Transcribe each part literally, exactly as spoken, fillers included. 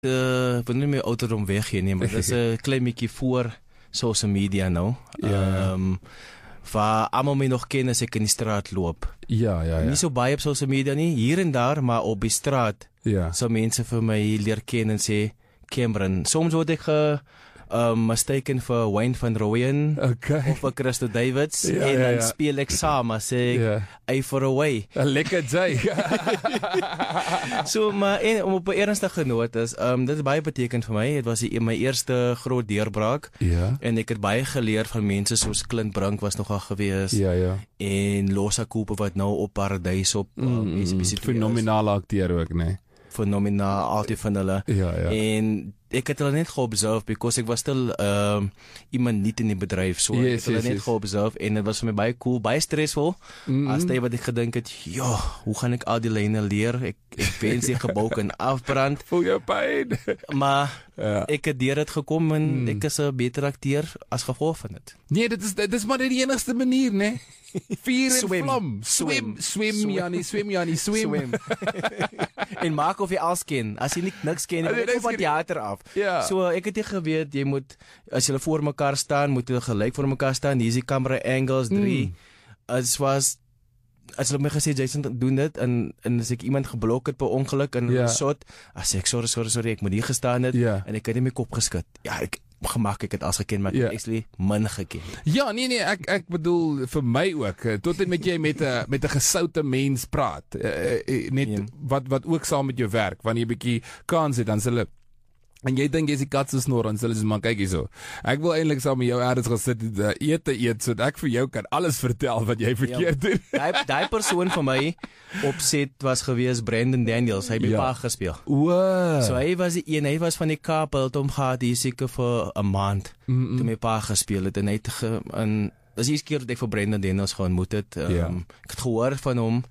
uh, wil nie meer ouderdom weggee nie, maar dit is een klein beetje voor social media nou. Ja. Um, waar allemaal mij nog kennen als ik in die straat loop. Ja, ja, ja. Niet zo bij op social media nie, hier en daar, maar op die straat. Ja. Zo mensen voor mij leren kennen en zeggen, Cameron. Soms word ik ge, um, mistaken voor Wayne van Rooyen. Okay. Of voor Christo Davids. Ja, en ja, dan ja. speel ik samen, zeg ik, Ja. hey for away. Een lekker day. So, maar en, om op een ernstige noot is, um, dit is baie betekend vir my. Het was die, my eerste groot deurbraak. Ja. En ek het baie geleer van mense soos Clint Brink was nogal gewees. Ja, ja. En Losa Cooper wat nou op Paradise op um, Mm, S B C fenomenale acteur ook, nee. Fenomenaal, altyd van hulle. Ja, ja. En ek het hulle net geobserve, because ek was still um, iemand niet in die bedrijf. So, Yes, ek het hulle yes, net yes. geobserve en het was vir my baie cool, baie stressvol. Mm. As jy wat ek gedink het, ja, hoe gaan ek al die lijne leer? Ek, ek wens die gebouw kan afbrand. Voel jou pijn. Maar Ja. ek het deur het gekom en Mm. ek is 'n beter akteur as gevolg van dit. Nee, dit is, dit is maar die enigste manier, nee. Vier en Swim. vlam. Swim, swim, Swim. Jannie, swim, Jannie, swim. Swim. En maak of jy alles ken. As jy nie niks ken, As jy dan niks kom van ken- theater af. Ja. So ek het nie geweet jy moet as jy voor mekaar staan, moet jy gelyk voor mekaar staan. Hier is die camera angles drie. Mm. As was as hulle my gesê Jason doen dit en en as ek iemand geblok het per ongeluk en Ja. yeah. shot, as ek sorry sorry sorry ek moet hier gestaan het Ja. en ek het nie my kop geskud. Ja, ek gemaak ek het as geken maar ek Ja. het actually min geken. Ja, nee nee, ek ek bedoel vir my ook, eh, tot en met jy met 'n met 'n gesoute mens praat, uh, uh, net Ja. wat wat ook saam met jou werk, wanneer jy bietjie kans het, dan sê hulle en jy dink jy's die kat se snor en hulle sê maar kyk hierso. Ek wil eintlik saam met jou ergens gaan sit en uh, ete eet sodat ek vir jou kan alles vertel wat jy verkeerd doen. Daai daai persoon vir my op set was gewees Brandon Daniels. Hy het by Ja. pa gespeel. O. So hy was die een, hy was van die Kaap, hy het hom gehad hier seker vir 'n maand Mm, mm. toe my pa gespeel het en hy het ge, en dis die eerste keer dat ek vir Brandon Daniels geontmoet het. Um, Ja. Ek het gehoor van hom.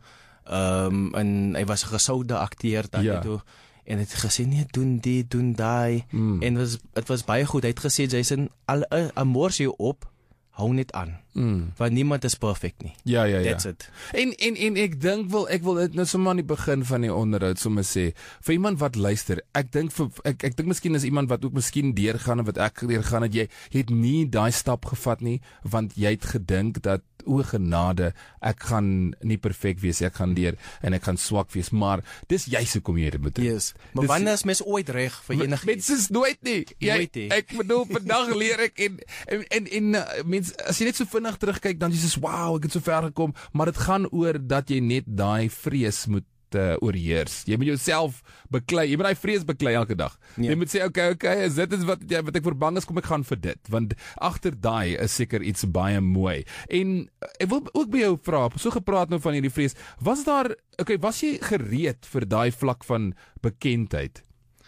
Um, en hy was 'n gesoude akteur dan Ja. toe. En het gesê nee, doen die, doen daai. Mm. En was dit was baie goed. Hy het gesê Jason, al 'n mors jy op, hou net aan. Mm. Want niemand is perfect nie. Ja, ja, ja. That's it. En en en ek dink wel ek wil dit nou sommer aan die begin van die onderhoud sommer sê vir iemand wat luister. Ek dink vir ek ek dink miskien is iemand wat ook miskien deurgaan en wat ek deurgaan het jy, jy het nie daai stap gevat nie want jy het gedink dat o genade, ek gaan nie perfek wees, ek gaan deur en ek gaan swak wees, maar dis juist hoekom jy dit moet doen. Yes. Maar Dis- wanneer is mens ooit reg vir enigiets? Mense is nooit nie. Jy, Nooit nie. ek bedoel vandag leer ek en en en, en uh, mens as jy net so vinnig terugkyk dan jy sê wow, ek het so ver gekom, maar dit gaan oor dat jy net daai vrees moet uh, oorheers. Jy moet jouself beklei. Jy moet daai vrees beklei elke dag. Ja. Jy moet sê okay, okay, as dit is wat jy, wat ek voor bang is, kom ek gaan vir dit, want agter daai is seker iets baie mooi. En uh, ek wil ook by jou vra, so gepraat nou van hierdie vrees. Was daar okay, was jy gereed vir daai vlak van bekendheid?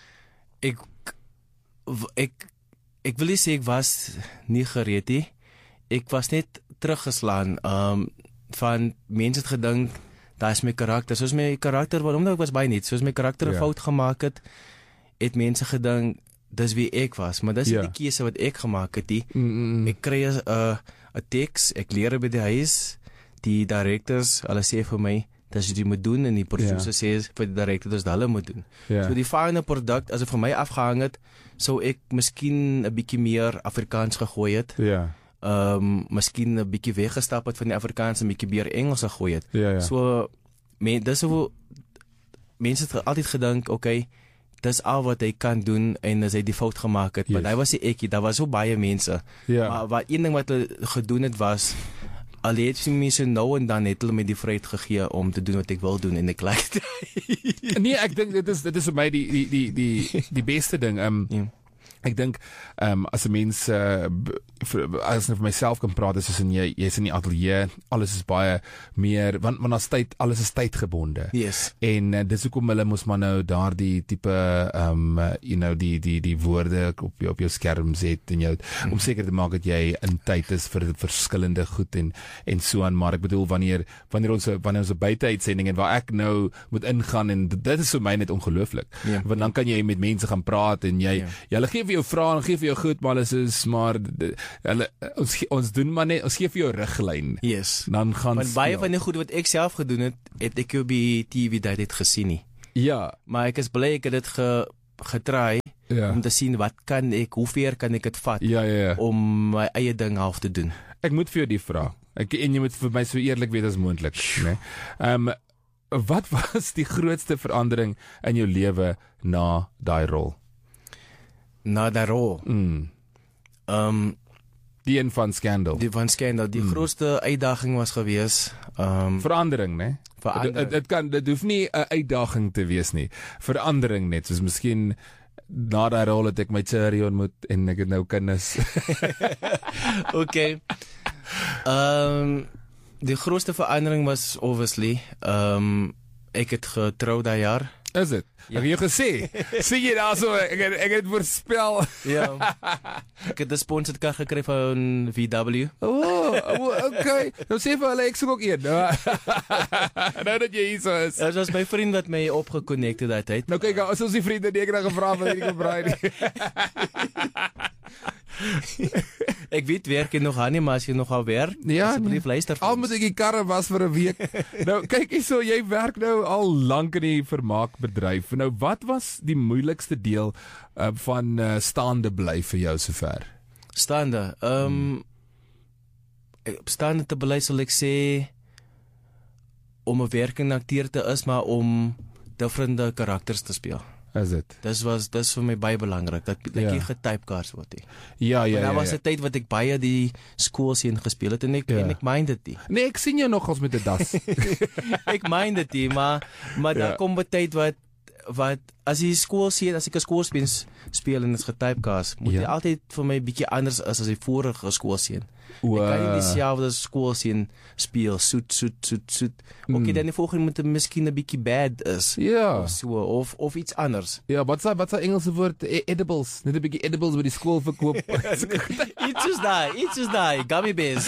Ek ek ek wil nie sê ek was nie gereed nie. Ek was net teruggeslaan. Um van mense het gedink daai is my karakter. Soos my karakter, want omdat ek was baie nie, soos my karakter 'n Ja. fout gemaak het, het mense gedink dis wie ek was, maar dis Ja. nie die keuse wat ek gemaak het nie. Mm, mm, mm. Ek kry 'n 'n teks, ek leer by die huis, die directors, hulle sê vir my dis wat jy moet doen en die producer Ja. sê vir die director dis wat hulle moet doen. Ja. So die final product, as dit vir my afgehang het, sou ek miskien 'n bietjie meer Afrikaans gegooi het. Ja. Ehm um, miskien 'n bietjie weggestap het van die Afrikaans en 'n bietjie meer Engels gegooi het. Ja, ja. So men, dis hoe mense het altyd gedink, okay, dis al wat hy kan doen en as hy die fout gemaak het, Yes. maar daai was nie ek nie, daar was so baie mense. Ja. Maar wat een ding wat hulle gedoen het was al het sy mense nou en dan het hulle my die vryheid gegee om te doen wat ek wil doen en ek like dit. Nee, ek dink dit is dit is vir my die die die die die beste ding. Um Ja. Ek dink um as 'n mens uh, b- vir, as ek vir myself kan praat, is in jy jy's in die ateljee, alles is baie meer want want as tyd alles is tydgebonde. Yes. En uh, dis hoekom hulle mos maar nou daardie tipe um uh, you know die die die woorde op jou op jou skerm sit en jou om seker te maak dat jy in tyd is vir verskillende goed en en so aan, maar ek bedoel wanneer wanneer ons wanneer ons 'n buiteuitsending en waar ek nou moet ingaan en dit, dit is vir my net ongelooflik. Ja. Want dan kan jy met mense gaan praat en jy Ja. jy hulle gee vir jou vrae en gee vir jou goed, maar hulle is maar d- hulle ons gee- ons doen maar net ons gee vir jou riglyn. Yes. Dan gaan Want baie speel. van die goed wat ek self gedoen het, het ek op die T V dit het gesien nie. Ja. Maar ek is bly ek het dit ge getry Ja. om te sien wat kan ek, hoe ver kan ek dit vat Ja, ja, ja. om my eie ding half te doen. Ek moet vir jou die vra. Ek en jy moet vir my so eerlik weet as moontlik, né? Ehm wat was die grootste verandering in jou lewe na daai rol? Na daai rol. Mm. Um Die een van Scandal. die van Scandal, die Mm. grootste uitdaging was gewees um Verandering, né? Verandering. Dit kan dit hoef nie 'n uitdaging te wees nie. Verandering net, soos miskien na daai rol het ek my Cherry ontmoet en ek het nou kinders. Okay. Um die grootste verandering was obviously um ek het getrou daai jaar. Is dit? Ja. Ek het jou gesê. Sien jy daarso ek het, ek het voorspel. Ja. Ek het 'n sponsored kar gekry van V W. Oh, oh, okay. Nou sê vir hulle ek soek ook een. Nou dat jy hier so is. Dit was my vriend wat my opgekonnekte daai tyd. Nou kyk, as ons die vriende nie ek het gevra wat hierdie gebraai nie. Ek weet werk jy nog aan nie, maar as jy nog al werk, Ja, asseblief luister vir Al ons. moet ek die karre was vir 'n week. Nou kyk hierso, jy werk nou al lank in die vermaakbedryf. Nou wat was die moeilikste deel uh, van uh, staande bly vir jou sover? Staande. Um hmm. staande te bely sal ek sê om 'n werkende akteur te is, maar om differente karakters te speel. Is dit? Dis was dis vir my baie belangrik dat dat Ja. jy getypecast word. He. Ja, ja, Maar daar ja. was 'n ja. tyd wat ek baie die skoolseën gespeel het en ek Ja. en ek mind dit nie. Nee, ek sien jou nogals met 'n das. Ek mind dit nie, maar maar daar Ja. kom 'n tyd wat wat as jy skoolseën, as ek 'n skoolspeel speel en is getypecast, moet Ja. jy altyd vir my bietjie anders is as die vorige skoolseën. O, Ek kan nie dieselfde skoolseën speel, soet soet soet soet. Mm. Okay, dan die volgende moet miskien 'n bietjie bad is. Ja. Of so of of iets anders. Ja, wat sê wat sê Engelse woord E- edibles, net 'n bietjie edibles by die skool verkoop. Iets is daai, iets is daai, gummy bears.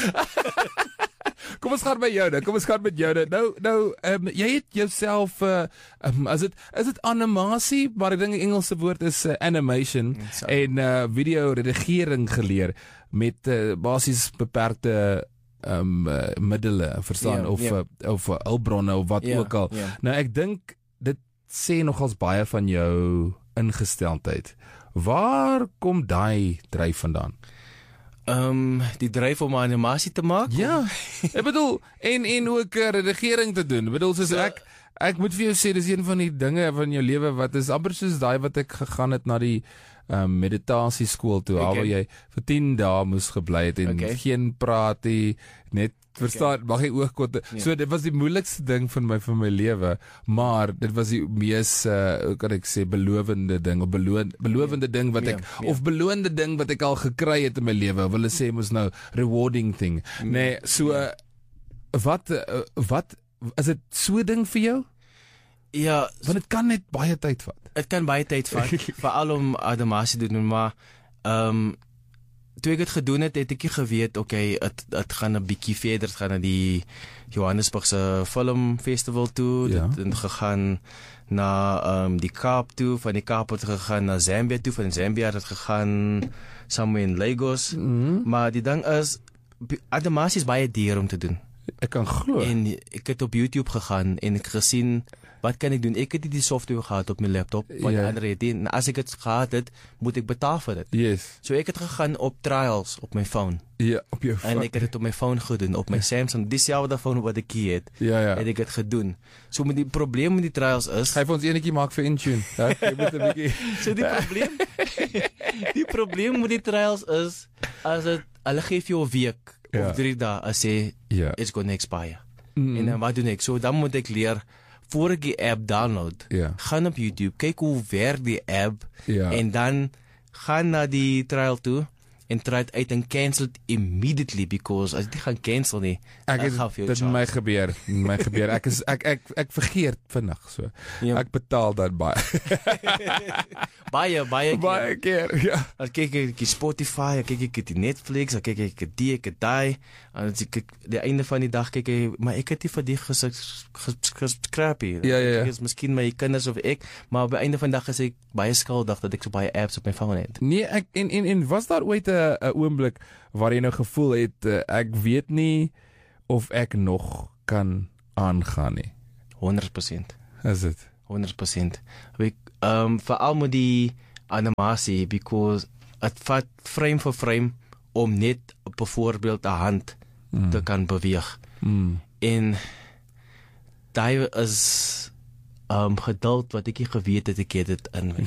Kom ons gaan by jou nou. Kom ons gaan met jou nou. Nou nou ehm um, jy het jouself uh um, as dit is dit animasie, maar ek dink die Engelse woord is uh, animation So. en uh video redigering geleer met uh, basies beperkte ehm um, uh, middele, verstaan Ja, of ja. uh, of uh, hulpbronne of wat Ja, ook al. ja. Nou ek dink dit sê nogals baie van jou ingesteldheid. Waar kom daai dryf vandaan? Ehm um, die dryf om 'n animasie te maak. Ja, ek bedoel en en ook uh, redigering te doen. Ek bedoel soos ek ek moet vir jou sê dis een van die dinge van jou lewe wat is amper soos daai wat ek gegaan het na die um, meditasieskool toe Okay. waar jy vir tien dae moes gebly het en Okay. geen praat nie, net verstaan, mag jy oogkotte. Ja. So dit was die moeilikste ding van my van my lewe, maar dit was die mees uh, hoe kan ek sê belovende ding of beloon, belovende ding wat ek Ja, ja. of beloonde ding wat ek al gekry het in my lewe. Hulle sê mos nou rewarding thing. Nee, so uh, wat uh, wat is dit so 'n ding vir jou? Ja, Want dit kan net baie tyd vat. dit kan baie tyd vat, veral om animasie te doen, maar ehm um, toe ek dit gedoen het, het ek nie geweet, okay, dit dit gaan 'n bietjie verder, dit gaan na die Johannesburgse filmfestival toe, Ja. dit het gegaan na ehm um, die Kaap toe, van die Kaap het gegaan na Zambia toe, van Zambia het gegaan somewhere in Lagos. Mm. Maar die ding is bi- animasie is baie duur om te doen. Ek kan glo. En ek het op YouTube gegaan en ek gesien wat kan ek doen? Ek het nie die software gehad op my laptop, wat Ja. die ander het. En as ek dit gehad het, moet ek betaal vir dit. Yes. So ek het gegaan op trials op my phone Ja, op jou en ek het dit op my phone gedoen, op my Samsung, dieselfde phone wat ek hier het. Ja, ja. Het ek dit gedoen. So met die probleem met die trials is, Gaan vir ons enetjie maak vir Intune. Ja, jy moet 'n bietjie so die probleem die probleem met die trials is as dit hulle gee vir jou 'n week Ja. of drie dae as sê ja. it's going to expire. Mm. En dan wat doen ek? So dan moet ek leer voor ek die app download. Ja. Gaan op YouTube, kyk hoe werk die app Ja. en dan gaan na die trial toe en try dit uit en cancel it immediately because as jy gaan cancel nie, Ek dan het gaan vir jou dit met my charge. gebeur, met my gebeur. Ek is ek ek ek vergeet vinnig so. Ja. Ek betaal dan baie. baie baie baie keer. keer. Ja. Dan kyk ek die Spotify, dan kyk ek die Netflix, dan kyk ek die ek het daai en dan kyk die einde van die dag kyk ek maar ek het nie vir die gescrappy. Ja, ja, ja. Ek is miskien my kinders of ek, maar op die einde van die dag is ek baie skuldig dat ek so baie apps op my phone het. Nee, ek en en en was daar ooit 'n 'n oomblik waar jy nou gevoel het uh, ek weet nie of ek nog kan aangaan nie. honderd persent. Is dit? honderd persent. Ek um, veral met die animasie, because het vat frame vir frame om net bijvoorbeeld 'n hand mm. te kan beweeg. Mm. En daai is um, geduld wat ek nie geweet het ek het dit in my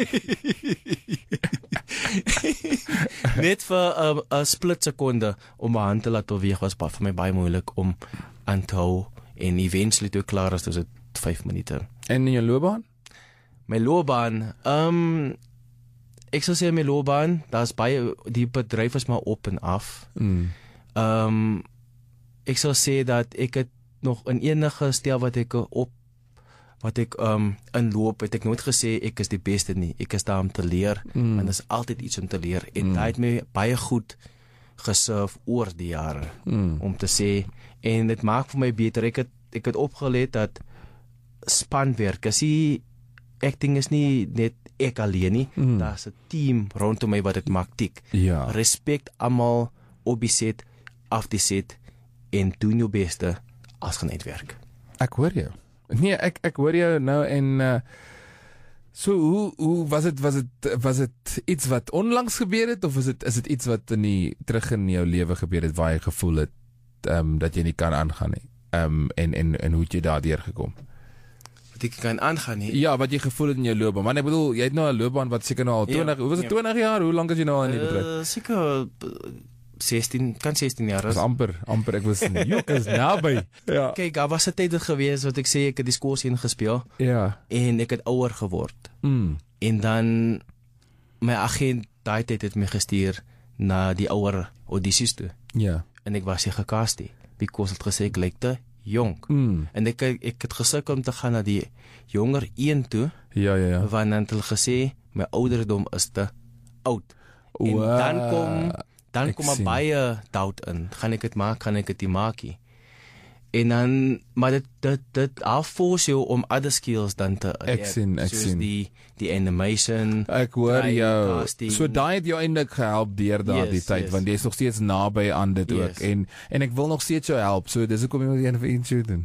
net vir 'n um, split sekonde om my hand te laat beweeg was vir my baie moeilik om aan te hou, en eventually toe klaar is, dus dit vyf minute. En in jou loopbaan? My loopbaan, um, ek sal sê my loopbaan, daar's baie, die bedryf is maar op en af. Mm. Um, ek sal sê dat ek het nog in enige stel wat ek op wat ek um, inloop, het ek nooit gesê ek is die beste nie. Ek is daar om te leer, mm. en is altyd iets om te leer. En mm. dit het my baie goed gesurf oor die jare, mm. om te sê, en dit maak vir my beter. Ek het, ek het opgeleid dat spanwerk, as die acting is nie net ek alleen nie, mm. daar's 'n team rondom my wat dit maak tik. Ja. Respect almal op die set, af die set, en doen jou beste as genetwerk. Ek hoor jou. Nee, ek ek hoor jou nou, en uh, so hoe hoe was dit was dit was dit iets wat onlangs gebeur het, of is dit is dit iets wat in die terug in jou lewe gebeur het waar jy gevoel het ehm um, dat jy nie kan aangaan nie. Ehm um, en en en hoe het jy daardeur gekom? Wat ek kan aangaan nie. Ja, wat jy gevoel het in jou loopbaan. Want ek bedoel, jy het nou 'n loopbaan wat seker nou al twintig, ja, hoe was dit, ja. twintig jaar? Hoe lank is jy nou al in die bedryf? Uh, seker sestien, kan sestien jaar is. amper, amper, ek was nie, ek is naby. Ja. Kyk, daar was 'n tyd gewees wat ek sê ek het die skoolseun gespeel. Ja. En ek het ouer geword. Mm. En dan my agent daai tyd het my gestuur na die ouer audisies toe. Ja. En ek was nie gecast nie, because het gesê ek lyk te jonk. Mm. En ek ek het gesukkel om te gaan na die jonger een toe. Ja, ja, ja. Want dan het hulle gesê my ouderdom is te oud. En Wow. dan kom dan Ek kom maar sien. baie doubt in. Gaan ek dit maak, gaan ek dit nie maak nie. En dan, maar dit dit dit afforce jou om other skills dan te Ek sien, ek soos sien. die die animation. Ek hoor die jou. casting. So daai het jou eintlik gehelp deur daardie Yes, tyd, yes. want jy is nog steeds naby aan dit Yes. ook, en en ek wil nog steeds jou help. So dis hoekom jy moet een vir een shoot doen.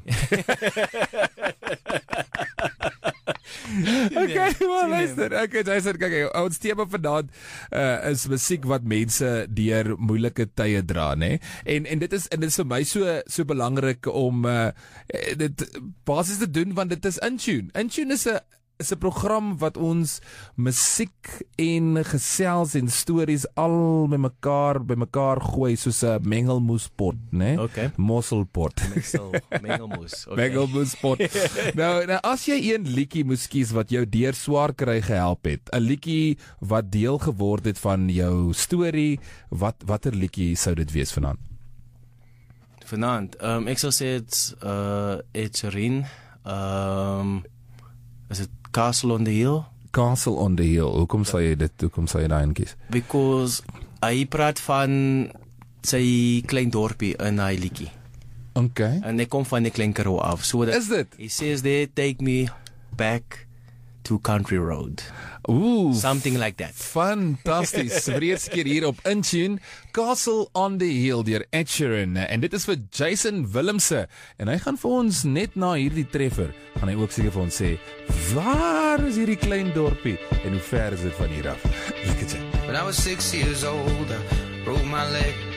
Okay, maar luister, okay, luister, kyk, ons tema vanaand uh, is musiek wat mense deur moeilike tye dra, nê? En en dit is en dit is vir my so so belangrik om uh, dit basies te doen, want dit is Intune. Intune is 'n is 'n program wat ons musiek en gesels en stories al by mekaar by mekaar gooi soos 'n mengelmoespot, né? Okay. Mosselpot. Mengsel, mengelmoes. Okay. Mengelmoespot. nou, nou as jy een liedjie moes kies wat jou deur swaar kry gehelp het, 'n liedjie wat deel geword het van jou storie, wat watter liedjie sou dit wees vanaand? Vanaand, um, ek sal sê it's uh Ed Sheeran. Um is it Castle on the Hill? Castle on the Hill. Hoekom sal jy dit? Hoekom sal jy daai kies? Because hy praat van sy klein dorpie in hy liedjie. Okay. En ek kom van die klein Karoo af. So that Is dit? he says there, take me back to Country Road. Ooh. Something like that. Fantasties. Vrees keer hier op Intune, Castle on the Hill deur Ed Sheeran. En dit is vir Jason Willemse. En hy gaan vir ons net na hierdie treffer, gaan hy ook seker vir ons sê, waar is hierdie klein dorpie en hoe ver is dit van hier af? Lekker. When I was six years old, I broke my leg.